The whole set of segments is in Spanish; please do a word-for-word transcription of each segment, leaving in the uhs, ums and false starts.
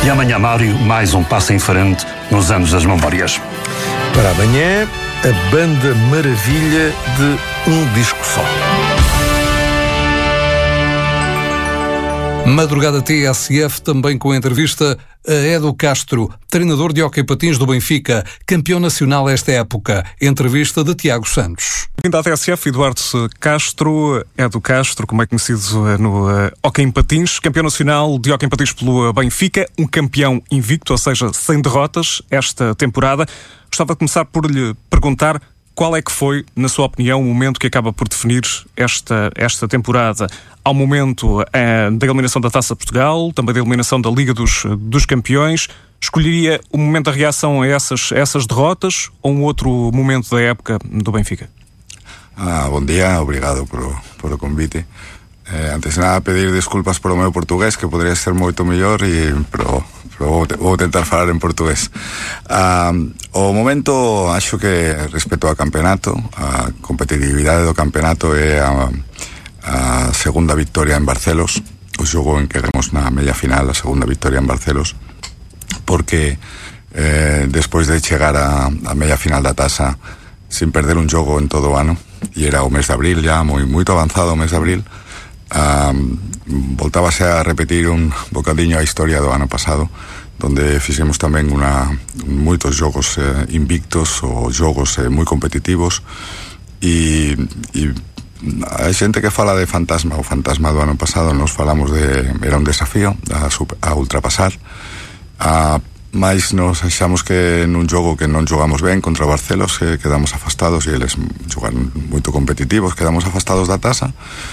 E amanhã, Mário, mais um passo em frente nos anos das memórias. Para amanhã, a banda maravilha de um disco só. Madrugada T S F, também com a entrevista a Edu Castro, treinador de hóquei patins do Benfica, campeão nacional esta época. Entrevista de Tiago Santos. Bem-vindo à T S F, Eduardo Castro. Edu Castro, como é conhecido no uh, hóquei em patins, campeão nacional de hóquei em patins pelo Benfica, um campeão invicto, ou seja, sem derrotas esta temporada. Gostava de começar por lhe perguntar qual é que foi, na sua opinião, o momento que acaba por definir esta, esta temporada. Ao momento eh, da eliminação da Taça Portugal, também da eliminação da Liga dos, dos Campeões, escolheria o momento da reação a essas, essas derrotas ou um outro momento da época do Benfica? Ah, bom dia, obrigado por, por o convite. Eh, antes de nada, pedir desculpas por o meu portugués, que poderia ser moito mellor, e, pero, pero vou, vou tentar falar en portugués. Ah, o momento, acho que respecto ao campeonato, a competitividade do campeonato é a, a segunda victoria en Barcelos, o xogo en que ganamos na media final, a segunda victoria en Barcelos, porque eh, despois de chegar a, a media final da taza sin perder un xogo en todo o ano, e era o mes de abril ya, moi, moito avanzado o mes de abril, Um, voltábase a repetir un bocadiño a historia do ano pasado, donde fixemos tamén una, moitos xogos eh, invictos ou xogos eh, moi competitivos, e, e a xente que fala de fantasma, o fantasma do ano pasado, nos falamos de, era un desafío a, a ultrapasar, a mais nos achamos que nun xogo que non xogamos ben contra Barcelos, que quedamos afastados, e eles xogaron moito competitivos, quedamos afastados da taza,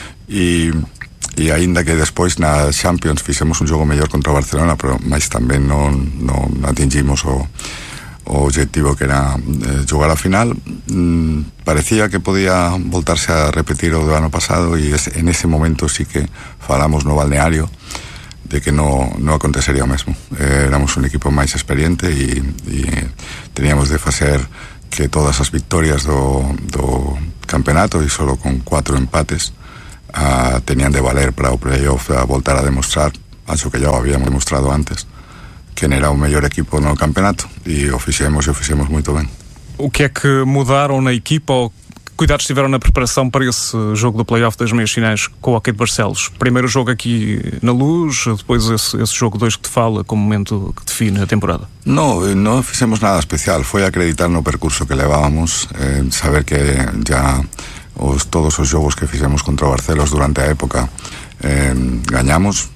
e, e aínda que despois na Champions fixemos un xogo mellor contra Barcelona, pero máis tamén non, non atingimos o, o objetivo que era eh, xogar a final. mm, parecía que podía voltarse a repetir o do ano pasado, e es, en ese momento sí que falamos no balneario de que no, no acontecería o mesmo. Eh, éramos un equipo máis experiente, e, e teníamos de facer que todas as victorias do, do campeonato, e solo con cuatro empates Uh, tenían de valer para o playoff, a voltar a demostrar, acho que ya o habíamos demostrado antes, quen era o mellor equipo no campeonato, e o fixemos e o fixemos moito ben. O que é que mudaram na equipa, ou que cuidados tiveram na preparação para esse jogo do playoff das meias finais com o Hóquei de Barcelos? Primeiro jogo aqui na Luz, depois esse, esse jogo dois que te fala como momento que define a temporada. No, non fixemos nada especial, foi acreditar no percurso que levábamos, eh, saber que ya os, todos os xogos que fixemos contra Barcelos durante a época eh, gañamos,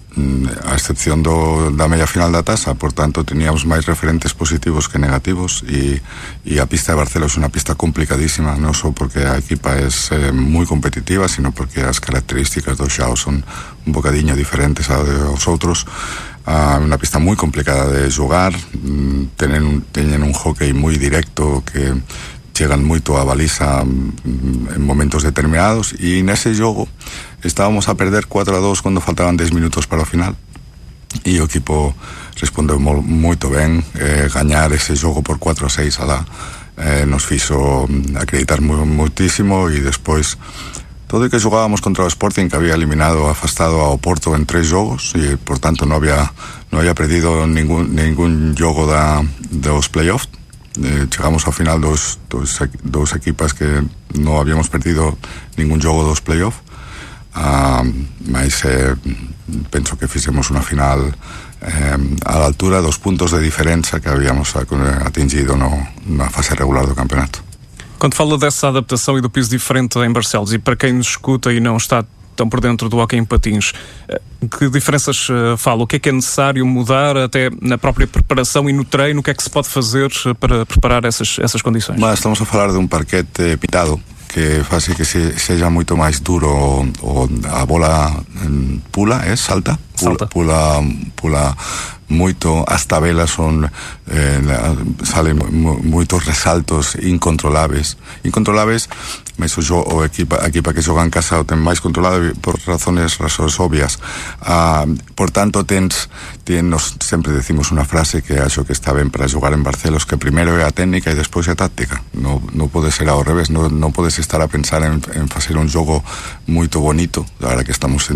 a excepción do, da media final da taza, por tanto teníamos máis referentes positivos que negativos, e, e a pista de Barcelos é unha pista complicadísima, non só porque a equipa é eh, moi competitiva, sino porque as características do xao son un bocadiño diferentes aos outros. Uh, unha pista moi complicada de xogar, mm, tenen, teñen un hockey moi directo que chegan moito a baliza en momentos determinados, e nese xogo estábamos a perder cuatro a dos cando faltaban dez minutos para o final, e o equipo respondeu mo, moito ben. eh, gañar ese xogo por cuatro a seis alá eh, nos fixo acreditar mo, moitísimo, e despois todo o que xogábamos contra o Sporting, que había eliminado, afastado ao Porto en tres xogos, e por tanto non había, non había perdido ningún, ningún xogo da, dos playoffs. Eh, chegamos ao final dos, dos, dos equipas que non habíamos perdido ningún xogo dos playoff, uh, mas eh, penso que fixemos unha final eh, a la altura dos puntos de diferenza que habíamos atingido no, na fase regular do campeonato. Quando fala dessa adaptação e do piso diferente em Barcelos, e para quem nos escuta e não está tão por dentro do hóquei em patins, que diferenças uh, fala? O que é que é necessário mudar até na própria preparação e no treino? O que é que se pode fazer para preparar essas, essas condições? Mas estamos a falar de un parquete pintado que faz que se, seja moito máis duro, o a bola pula, é, salta, salta. Pula, pula moito, as tabelas son eh, salen moitos resaltos incontrolables incontrolables mas o, o equipa, a equipa que xoga en casa o ten máis controlado por razones razóns obvias. Ah, por tanto tens, tens sempre decimos unha frase que acho que está ben para xogar en Barcelos, que primeiro é a técnica e despois é a táctica. Non, non pode ser ao revés, non, non podes estar a pensar en, en facer un xogo moito bonito, agora que estamos en,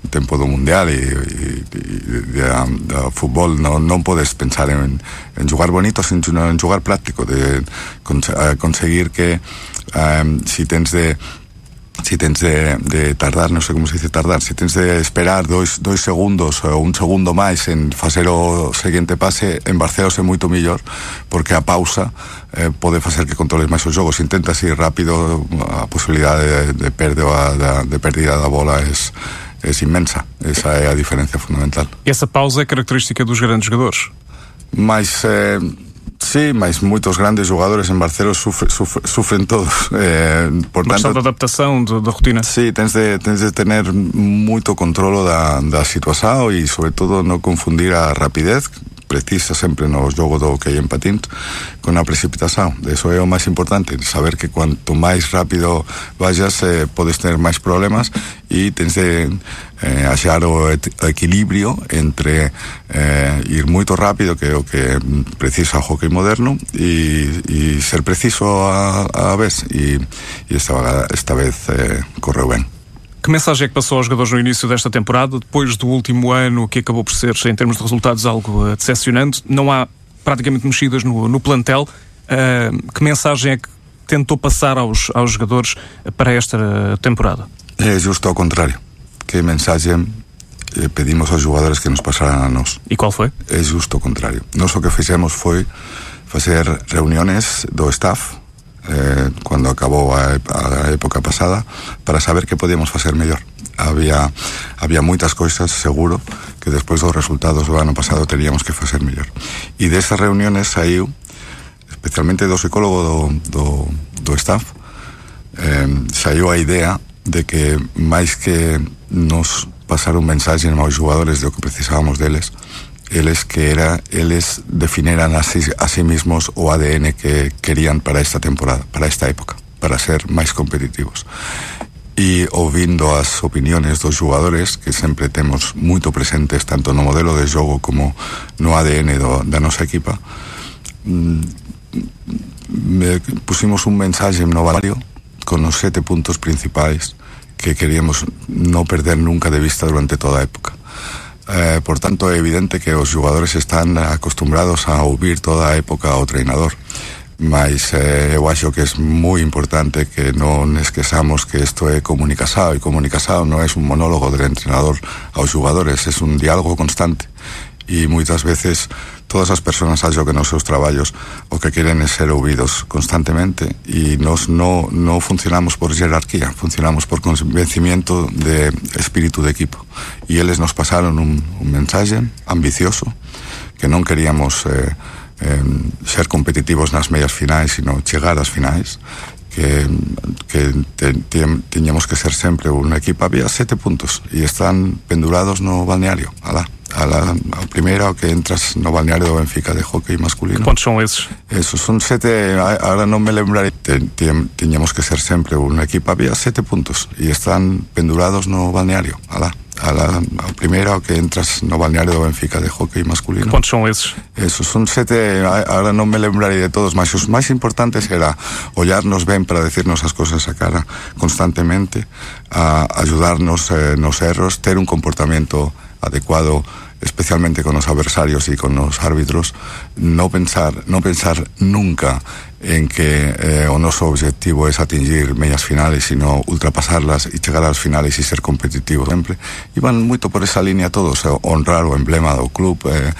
tempo do Mundial e, e, e de, de fútbol non, non podes pensar en, en jugar bonito, sino en jugar práctico, de conseguir que um, si tens de si tens de, de tardar, non sei como se dice tardar, si tens de esperar dois, dois segundos ou un segundo máis en facer o seguinte pase, embarceose moito millor, porque a pausa eh, pode facer que controles máis os jogos. Intentas ir rápido, a posibilidade de, de, perda, de, de pérdida da bola es, es inmensa. Esa é a diferencia fundamental. Essa pausa é característica dos grandes jogadores? Mas... Eh, Sí, mas moitos grandes jogadores en Barcelos sufre, sufre, sufren todos. Eh, por Uma questão tanto, de adaptação, de, da rotina. Sí, tens de, tens de tener moito controlo da, da situación e, sobre todo, non confundir a rapidez precisa sempre no xogo do hockey en patins con a precipitación. Eso é o máis importante, saber que cuanto máis rápido vayas eh, podes tener máis problemas e tens de eh, achar o, et, o equilibrio entre eh, ir moito rápido, que é o que precisa o hockey moderno, e, e ser preciso a, a vez, e, e esta, esta vez eh, correu ben. Que mensagem é que passou aos jogadores no início desta temporada, depois do último ano, que acabou por ser, em termos de resultados, algo uh, decepcionante? Não há praticamente mexidas no, no plantel. Uh, que mensagem é que tentou passar aos, aos jogadores para esta temporada? É justo ao contrário. Que mensagem eh, pedimos aos jogadores que nos pasaran a nós? E qual foi? É justo ao contrário. Nós o que fizemos foi fazer reuniões do staff Eh, cuando acabou a, a época pasada, para saber que podíamos facer mellor. Había, había moitas cousas, seguro, que despois dos resultados do ano pasado teríamos que facer mellor. E desas reuniones saiu, especialmente do psicólogo do, do, do staff, eh, saiu a idea de que máis que nos pasar un mensaje aos jogadores de o que precisábamos deles, eles que era, eles definieran a sí, a sí mismos o A D N que querían para esta temporada, para esta época, para ser máis competitivos. E ouvindo as opiniones dos jogadores, que sempre temos moito presentes tanto no modelo de xogo como no A D N do, da nosa equipa, me pusimos un mensaje no balario con os sete puntos principais que queríamos non perder nunca de vista durante toda a época. Eh, por tanto, é evidente que os xogadores están acostumbrados a ouvir toda a época ao treinador, mas eh, eu acho que é moi importante que non esquezamos que isto é comunicação, e comunicação non é un monólogo del entrenador aos xogadores, é un diálogo constante, e moitas veces todas as persoas acho que nos seus traballos o que queren é ser ouvidos constantemente, e nos non no funcionamos por jerarquía, funcionamos por convencimiento de espírito de equipo, e eles nos pasaron un, un mensaje ambicioso, que non queríamos eh, eh, ser competitivos nas medias finais, sino chegar ás finais, que, que te, te, teñamos que ser sempre unha equipa. Había sete puntos e están pendurados no balneario, alá. A la, a primeira o que entras no balneario do Benfica de hockey masculino. Que pontos son esos? Esos son sete, ahora non me lembraré. Teñamos que ser sempre unha equipa. Había sete puntos e están pendurados no balneario, alá. A la, a primeira o que entras no balneario do Benfica de hockey masculino. Que pontos son esos? Esos son sete, ahora non me lembraré de todos, mas os máis importantes era ollarnos ben para decirnos as cosas a cara constantemente, a ayudarnos eh, nos erros, ter un comportamento adecuado, especialmente con los adversarios y con los árbitros, no pensar, no pensar nunca en que eh, o noso objetivo es atingir medias finales, sino ultrapasarlas y chegar ás finales y ser competitivo sempre. Iban moito por esa línea todos, eh, honrar o emblema do club, eh,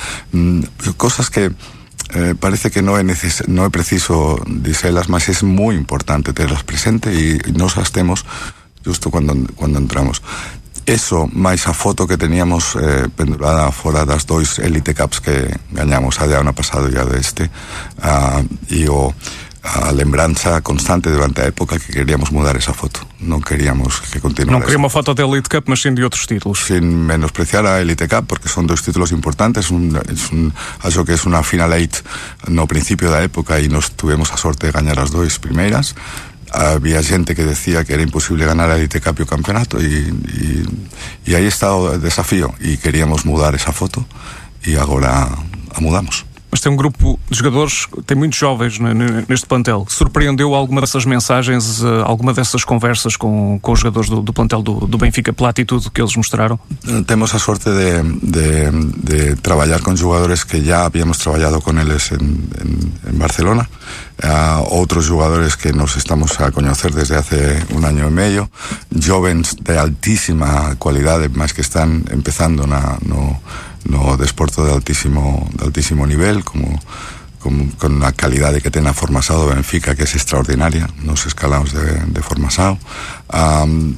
cosas que eh, parece que non é, neces- non é preciso dicelas, mas é moi importante terlas presente e nos as temos justo cando, cando entramos. Eso, máis a foto que teníamos eh, pendurada fora das dois Elite Cups que gañamos a de ano pasado e a deste, uh, e o, a lembranza constante durante a época que queríamos mudar esa foto. Non queríamos que continuara. Non quería unha foto da Elite Cup, mas sim de outros títulos. Sin menospreciar a Elite Cup, porque son dos títulos importantes. Un, es un, acho que es una Final Eight no principio da época e nos tuvemos a sorte de gañar as dois primeiras. Había xente que decía que era imposible ganar a Elite Cup e o campeonato, e, e, e aí está o desafío, e queríamos mudar esa foto e agora a mudamos. Mas tem um grupo de jogadores, tem muitos jovens neste plantel. Surpreendeu alguma dessas mensagens, alguma dessas conversas com, com os jogadores do, do plantel do, do Benfica pela atitude que eles mostraram? Temos a sorte de, de, de trabalhar con jogadores que ya habíamos traballado con eles en, en, en Barcelona, uh, outros jogadores que nos estamos a coñecer desde hace un año e medio, jovens de altísima cualidade, máis que están empezando na, no, no desporto de altísimo, de altísimo nivel, como, como con a calidade que ten a Formasao do Benfica, que é extraordinaria nos escalaos de, de Formasao. Um,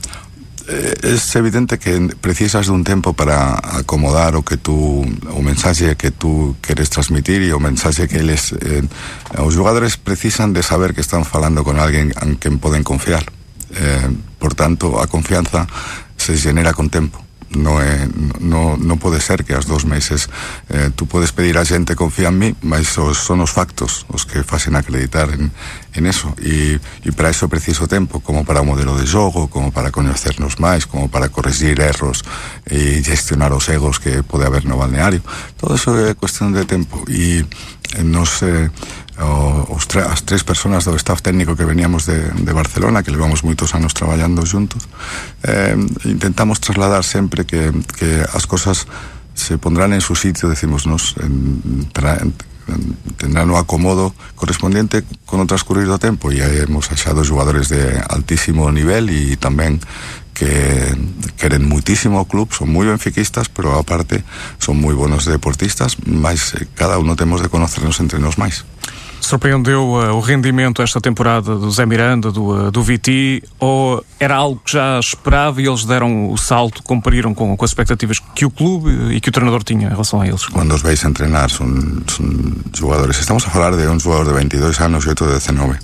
es evidente que precisas de un tempo para acomodar o que tú, o mensaxe que tú queres transmitir e o mensaxe que eles, eh, os jogadores precisan de saber que están falando con alguén en quen poden confiar. Eh, por tanto, a confianza se genera con tempo. No, é, no, no pode ser que aos dos meses eh, tú podes pedir a xente confía en mí, mas os, son os factos os que facen acreditar en, en eso, e, e para eso preciso tempo, como para o modelo de xogo, como para coñecernos máis, como para corregir erros e gestionar os egos que pode haber no balneario. Todo eso é cuestión de tempo, e nos eh, os tre as tres personas do staff técnico que veníamos de, de Barcelona, que levamos moitos anos traballando juntos, eh, intentamos trasladar sempre que, que as cosas se pondrán en su sitio, decimos nos, en, en, tendrán o acomodo correspondiente con o transcurrir do tempo, e hemos achado xogadores de altísimo nivel e tamén que queren muitísimo o club, son moi benfiquistas, pero aparte son moi buenos deportistas, mas cada uno temos de conocernos entre nós máis. Surpreendeu uh, o rendimento esta temporada do Zé Miranda, do, uh, do Viti, ou era algo que já esperava e eles deram o salto, compariram com, com as expectativas que o clube e que o treinador tinha em relação a eles? Quando os veis a entrenar son, son jogadores, estamos a falar de un jogador de veintidós anos e outro de dezenove.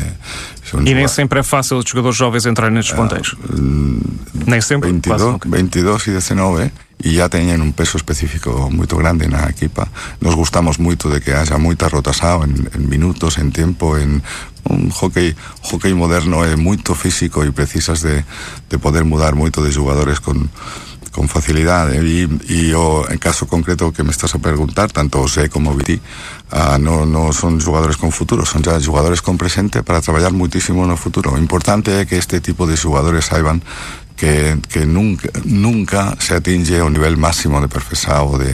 E nem sempre é fácil os jogadores jovens entrarem nestes plantéis. Uh, nem sempre, veintidós, veintidós e dezenove, e já teñen un peso específico moito grande na equipa. Nos gustamos moito de que haxa moita rotación en, en minutos, en tempo, en un hockey, hockey moderno é moito físico e precisas de, de poder mudar moito de xogadores con con facilidade, e, e o en caso concreto que me estás a preguntar, tanto o Zé como o Viti uh, no, no son xogadores con futuro, son xa xogadores con presente para traballar muitísimo no futuro. O importante é que este tipo de xogadores saiban que, que nunca, nunca se atinge o nivel máximo de perfección de